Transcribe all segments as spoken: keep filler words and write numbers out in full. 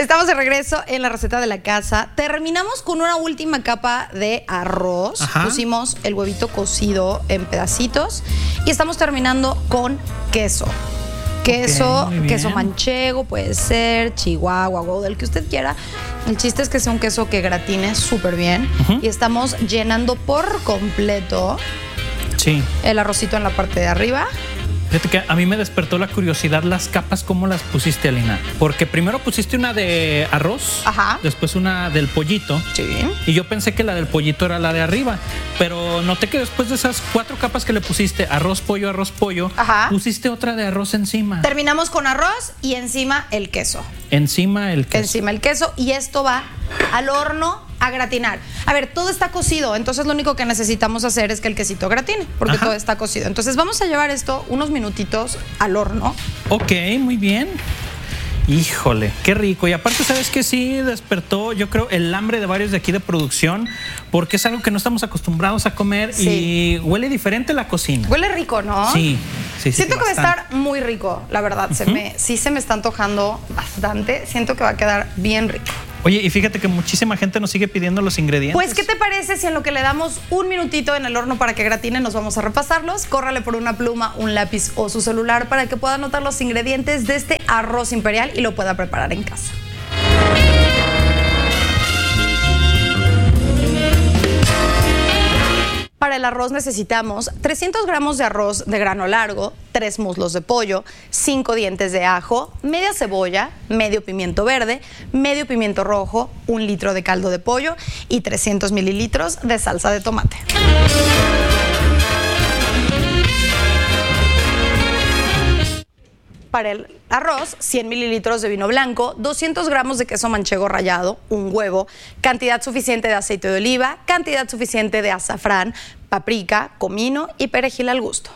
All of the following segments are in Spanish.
Estamos de regreso en la receta de la casa. Terminamos con una última capa de arroz. Ajá. Pusimos el huevito cocido en pedacitos y estamos terminando con queso. Queso, okay, queso manchego, puede ser, chihuahua, o del que usted quiera. El chiste es que sea un queso que gratine súper bien. Uh-huh. Y estamos llenando por completo sí. el arrocito en la parte de arriba. Fíjate que a mí me despertó la curiosidad las capas, ¿cómo las pusiste, Alina? Porque primero pusiste una de arroz, ajá, después una del pollito. Sí. Y yo pensé que la del pollito era la de arriba, pero noté que después de esas cuatro capas que le pusiste, arroz, pollo, arroz, pollo, ajá, pusiste otra de arroz encima. Terminamos con arroz y encima el queso. Encima el queso. Encima el queso y esto va al horno a gratinar. A ver, todo está cocido, entonces lo único que necesitamos hacer es que el quesito gratine, porque ajá, todo está cocido. Entonces vamos a llevar esto unos minutitos al horno. Ok, muy bien. Híjole, qué rico. Y aparte, ¿sabes qué? Sí despertó, yo creo, el hambre de varios de aquí de producción, porque es algo que no estamos acostumbrados a comer, sí, y huele diferente la cocina. Huele rico, ¿no? Sí, sí, sí. Siento sí, que bastante. Va a estar muy rico, la verdad. Uh-huh. se me, sí se me está antojando bastante. Siento que va a quedar bien rico. Oye, y fíjate que muchísima gente nos sigue pidiendo los ingredientes. Pues, ¿qué te parece si en lo que le damos un minutito en el horno para que gratine nos vamos a repasarlos? Córrale por una pluma, un lápiz o su celular para que pueda anotar los ingredientes de este arroz imperial y lo pueda preparar en casa. Para el arroz necesitamos trescientos gramos de arroz de grano largo, tres muslos de pollo, cinco dientes de ajo, media cebolla, medio pimiento verde, medio pimiento rojo, un litro de caldo de pollo y trescientos mililitros de salsa de tomate. Para el arroz, cien mililitros de vino blanco, doscientos gramos de queso manchego rallado, un huevo, cantidad suficiente de aceite de oliva, cantidad suficiente de azafrán, paprika, comino y perejil al gusto.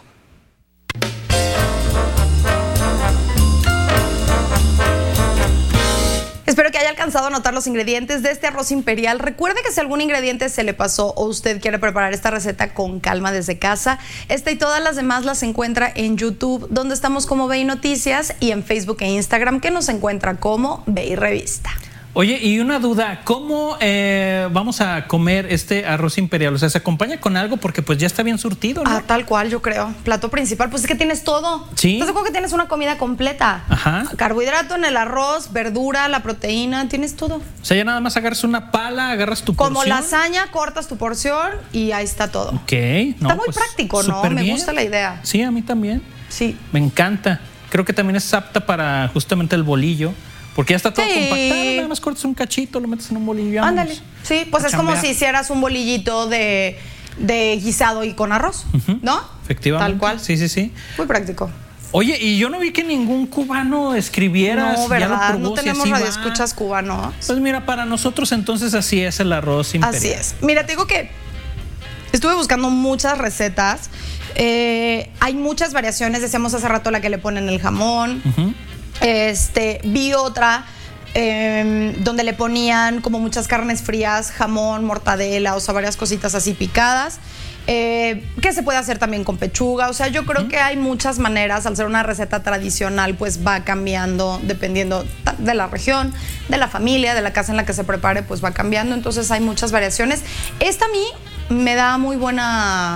Espero que haya alcanzado a anotar los ingredientes de este arroz imperial. Recuerde que si algún ingrediente se le pasó o usted quiere preparar esta receta con calma desde casa, esta y todas las demás las encuentra en YouTube, donde estamos como Ve y Noticias, y en Facebook e Instagram, que nos encuentra como Ve y Revista. Oye, y una duda, ¿cómo eh, vamos a comer este arroz imperial? O sea, ¿se acompaña con algo? Porque pues ya está bien surtido, ¿no? Ah, tal cual, yo creo. Plato principal, pues es que tienes todo. Sí. Entonces, como que tienes una comida completa. Ajá. Carbohidrato en el arroz, verdura, la proteína, tienes todo. O sea, ya nada más agarras una pala, agarras tu como porción. Como lasaña, cortas tu porción y ahí está todo. Ok. No, está muy pues, práctico, ¿no? Me bien. gusta la idea. Sí, a mí también. Sí. Me encanta. Creo que también es apta para justamente el bolillo. Porque ya está todo sí. compactado, nada más cortas un cachito, lo metes en un bolillo. Ándale. Sí, pues es chambear. Como si hicieras un bolillito de, de guisado y con arroz, uh-huh. ¿no? Efectivamente. Tal cual. Sí, sí, sí. Muy práctico. Oye, y yo no vi que ningún cubano escribiera. No, ¿verdad? Ya lo probó, no tenemos si radioescuchas cubanos. Pues mira, para nosotros entonces así es el arroz imperial. Así es. Mira, te digo que estuve buscando muchas recetas. Eh, hay muchas variaciones. Decíamos hace rato la que le ponen el jamón. Uh-huh. Este, vi otra eh, donde le ponían como muchas carnes frías, jamón, mortadela, o sea, varias cositas así picadas. Eh, que se puede hacer también con pechuga. O sea, yo creo uh-huh. que hay muchas maneras. Al ser una receta tradicional, pues va cambiando dependiendo de la región, de la familia, de la casa en la que se prepare, pues va cambiando. Entonces hay muchas variaciones. Esta a mí me da muy buena...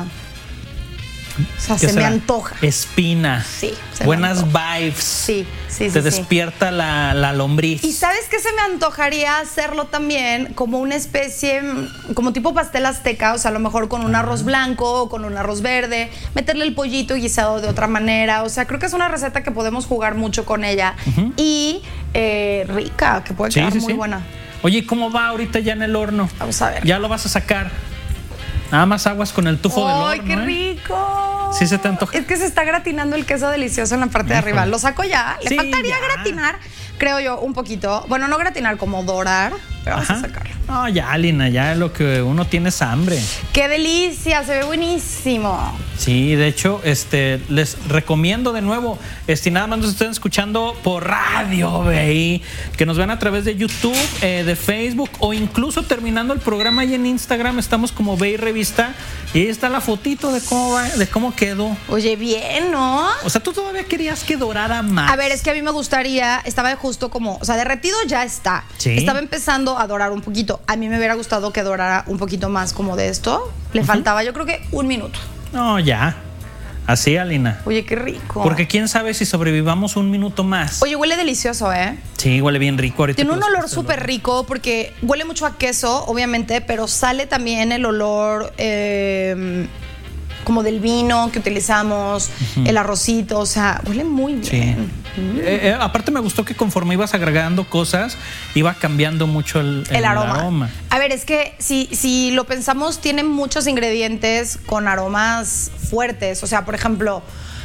O sea, se será? me antoja. Espina. Sí. Buenas vibes. Sí, sí, sí. Te sí, despierta sí. La, la lombriz. Y ¿sabes qué se me antojaría hacerlo también? Como una especie, como tipo pastel azteca, o sea, a lo mejor con un uh-huh. arroz blanco o con un arroz verde, meterle el pollito guisado de otra manera. O sea, creo que es una receta que podemos jugar mucho con ella uh-huh. y eh, rica, que puede sí, quedar sí, muy sí. buena. Oye, ¿cómo va ahorita ya en el horno? Vamos a ver. Ya lo vas a sacar. Nada más aguas con el tufo del horno. ¡Ay, qué ¿eh? rico! Sí se te antoja. Es que se está gratinando el queso delicioso en la parte de arriba. Lo saco ya. Le sí, faltaría ya. gratinar, creo yo, un poquito. Bueno, no gratinar, como dorar, pero vamos Ajá. a sacarlo. No, ya, Lina, ya lo que uno tiene es hambre. ¡Qué delicia! Se ve buenísimo. Sí, de hecho, este, les recomiendo de nuevo, este, nada más nos estén escuchando por radio, ve, que nos vean a través de YouTube, eh, de Facebook, o incluso terminando el programa ahí en Instagram, estamos como Ve y Revista, y ahí está la fotito de cómo va, de cómo quedó. Oye, bien, ¿no? O sea, tú todavía querías que dorara más. A ver, es que a mí me gustaría, estaba justo como, o sea, derretido ya está. Sí. Estaba empezando a dorar un poquito. A mí me hubiera gustado que dorara un poquito más como de esto. Le uh-huh. faltaba, yo creo que un minuto. No, ya. Así, Alina. Oye, qué rico. Porque quién sabe si sobrevivamos un minuto más. Oye, huele delicioso, ¿eh? Sí, huele bien rico. Ahorita tiene un olor súper rico porque huele mucho a queso, obviamente, pero sale también el olor eh, como del vino que utilizamos, uh-huh. el arrocito, o sea, huele muy bien. Sí. Mm. Eh, eh, aparte me gustó que conforme ibas agregando cosas, iba cambiando mucho el, el, el, aroma. el aroma. A ver, es que si, si lo pensamos, tiene muchos ingredientes con aromas fuertes. O sea, por ejemplo,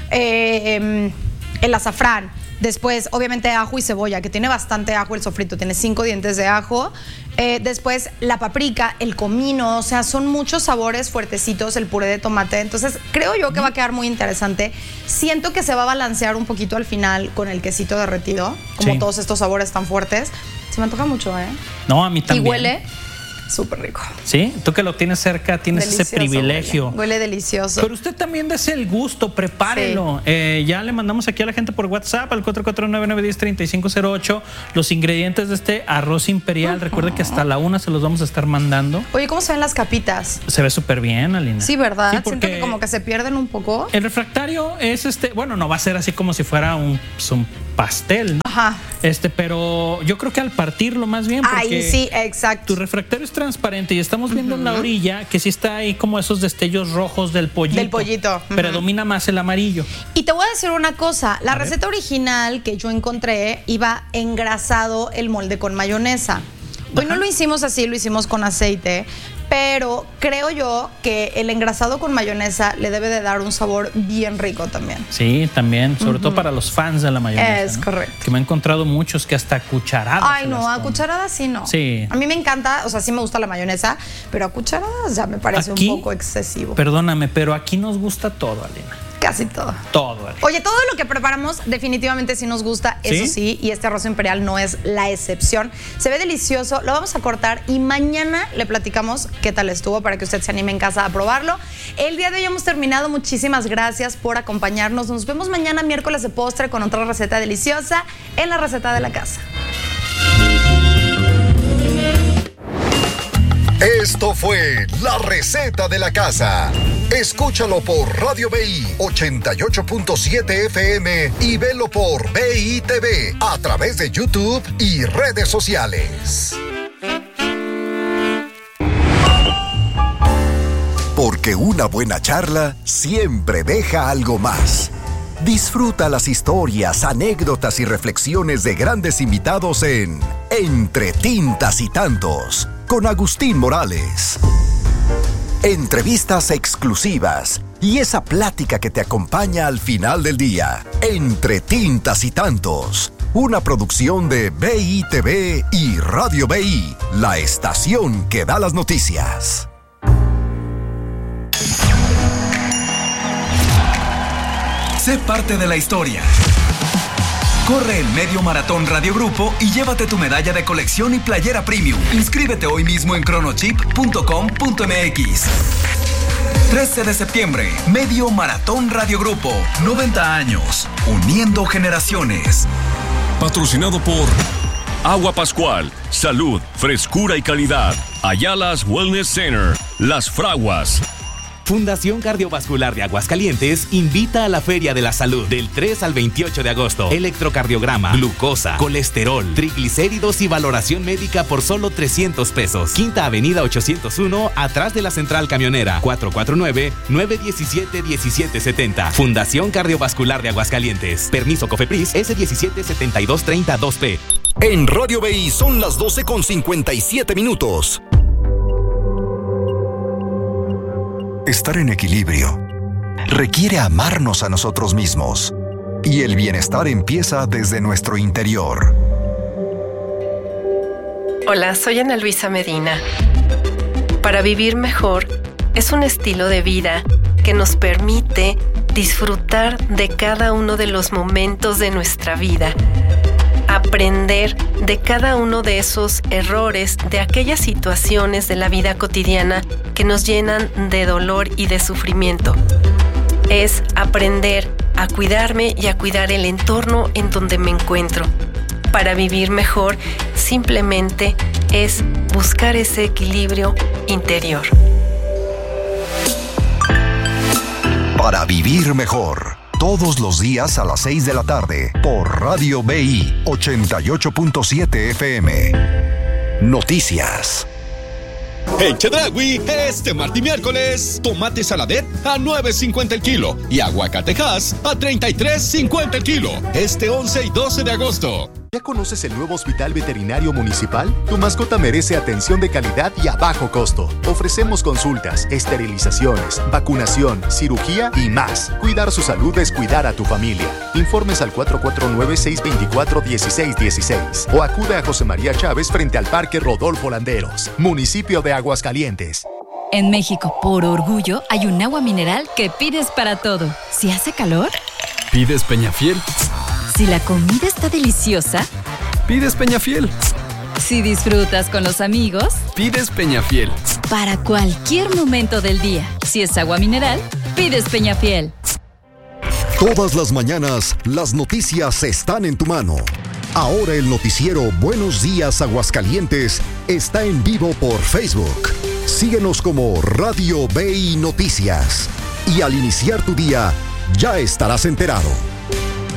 eh, el azafrán. Después, obviamente, ajo y cebolla, que tiene bastante ajo el sofrito, tiene cinco dientes de ajo. Eh, después, la paprika, el comino, o sea, son muchos sabores fuertecitos, el puré de tomate. Entonces, creo yo que va a quedar muy interesante. Siento que se va a balancear un poquito al final con el quesito derretido, como sí. todos estos sabores tan fuertes. Se me antoja mucho, ¿eh? No, a mí también. Y huele súper rico. Sí, tú que lo tienes cerca, tienes delicioso, ese privilegio. Huele, huele delicioso. Pero usted también dese el gusto, prepárelo. Sí. Eh, ya le mandamos aquí a la gente por WhatsApp al cuatro cuatro nueve, nueve uno cero, tres cinco cero ocho los ingredientes de este arroz imperial. Uh-huh. Recuerde que hasta la una se los vamos a estar mandando. Oye, ¿cómo se ven las capitas? Se ve súper bien, Alina. Sí, ¿verdad? Sí, siento que como que se pierden un poco. El refractario es este, bueno, no va a ser así como si fuera un, un pastel, ¿no? Ajá. Este, pero yo creo que al partirlo más bien, porque Ay, sí, exacto. Tu refractario es transparente y estamos viendo uh-huh. en la orilla que sí está ahí como esos destellos rojos del pollito. Del pollito. Uh-huh. Predomina más el amarillo. Y te voy a decir una cosa, la a receta ver. original que yo encontré iba engrasado el molde con mayonesa. Hoy Ajá. no lo hicimos así, lo hicimos con aceite, pero creo yo que el engrasado con mayonesa le debe de dar un sabor bien rico también. Sí, también, sobre uh-huh. todo para los fans de la mayonesa. Es ¿no? correcto. Que me he encontrado muchos que hasta cucharadas. Ay, no, a cucharadas sí no. Sí. A mí me encanta, o sea, sí me gusta la mayonesa, pero a cucharadas ya me parece aquí, un poco excesivo. Perdóname, pero aquí nos gusta todo, Alina. Casi todo. Todo. Alina. Oye, todo lo que preparamos definitivamente sí nos gusta, ¿Sí? eso sí, y este arroz imperial no es la excepción. Se ve delicioso, lo vamos a cortar y mañana le platicamos qué tal estuvo para que usted se anime en casa a probarlo. El día de hoy hemos terminado, muchísimas gracias por acompañarnos. Nos vemos mañana miércoles de postre con otra receta deliciosa en la receta de la casa. Esto fue La Receta de la Casa. Escúchalo por Radio V I ochenta y ocho punto siete F M y velo por V I T V a través de YouTube y redes sociales. Porque una buena charla siempre deja algo más. Disfruta las historias, anécdotas y reflexiones de grandes invitados en Entre Tintas y Tantos, con Agustín Morales. Entrevistas exclusivas y esa plática que te acompaña al final del día. Entre Tintas y Tantos, una producción de V I T V y Radio V I, la estación que da las noticias. Sé parte de la historia. Corre el Medio Maratón Radio Grupo y llévate tu medalla de colección y playera premium. Inscríbete hoy mismo en cronochip punto com punto m x. trece de septiembre, Medio Maratón Radio Grupo. noventa años, uniendo generaciones. Patrocinado por Agua Pascual, salud, frescura y calidad. Ayala's Wellness Center, Las Fraguas. Fundación Cardiovascular de Aguascalientes invita a la Feria de la Salud del tres al veintiocho de agosto. Electrocardiograma, glucosa, colesterol, triglicéridos y valoración médica por solo trescientos pesos. Quinta Avenida ochocientos uno, atrás de la Central Camionera. cuatro cuatro nueve, nueve uno siete, uno siete siete cero. Fundación Cardiovascular de Aguascalientes. Permiso COFEPRIS S diecisiete setenta y dos treinta dos P. En Radio V I son las doce con cincuenta y siete minutos. Estar en equilibrio requiere amarnos a nosotros mismos, y el bienestar empieza desde nuestro interior. Hola, soy Ana Luisa Medina. Para vivir mejor es un estilo de vida que nos permite disfrutar de cada uno de los momentos de nuestra vida, aprender de cada uno de esos errores, de aquellas situaciones de la vida cotidiana que nos llenan de dolor y de sufrimiento. Es aprender a cuidarme y a cuidar el entorno en donde me encuentro. Para vivir mejor, simplemente es buscar ese equilibrio interior. Para vivir mejor, todos los días a las seis de la tarde, por Radio B I ochenta y ocho punto siete F M. Noticias. En Chedraui, este martes y miércoles, tomate saladet a nueve cincuenta el kilo y aguacatejas a treinta y tres cincuenta el kilo. Este once y doce de agosto. ¿Ya conoces el nuevo Hospital Veterinario Municipal? Tu mascota merece atención de calidad y a bajo costo. Ofrecemos consultas, esterilizaciones, vacunación, cirugía y más. Cuidar su salud es cuidar a tu familia. Informes al cuatro cuatro nueve, seis dos cuatro, uno seis uno seis o acude a José María Chávez frente al Parque Rodolfo Landeros, municipio de Aguascalientes. En México, por orgullo, hay un agua mineral que pides para todo. Si hace calor, pides Peñafiel. Si la comida está deliciosa, pides Peñafiel. Si disfrutas con los amigos, pides Peñafiel. Para cualquier momento del día, si es agua mineral, pides Peñafiel. Todas las mañanas, las noticias están en tu mano. Ahora el noticiero Buenos Días Aguascalientes está en vivo por Facebook. Síguenos como Radio B I Noticias. Y al iniciar tu día, ya estarás enterado.